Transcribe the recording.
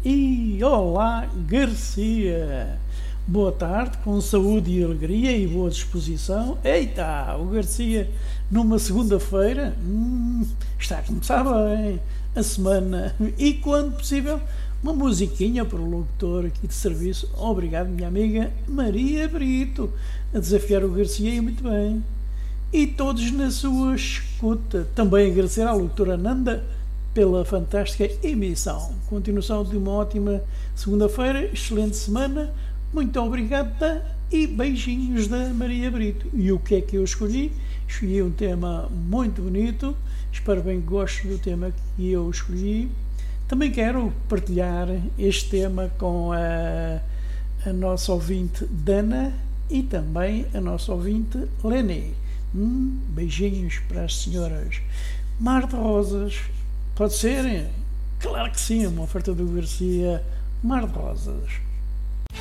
E olá, Garcia! Boa tarde, com saúde e alegria e boa disposição. Eita, o Garcia numa segunda-feira está a começar bem a semana e, quando possível, uma musiquinha para o locutor aqui de serviço. Obrigado, minha amiga Maria Brito, a desafiar o Garcia e muito bem. E todos na sua escuta. Também agradecer à locutora Nanda pela fantástica emissão. Continuação de uma ótima segunda-feira, excelente semana. Muito obrigada e beijinhos da Maria Brito. E o que é que eu escolhi? Escolhi um tema muito bonito. Espero bem que gostes do tema que eu escolhi. Também quero partilhar este tema com a nossa ouvinte Dana e também a nossa ouvinte Lenê. Beijinhos para as senhoras. Mar de Rosas, pode ser? Claro que sim, uma oferta do Garcia. Mar de Rosas.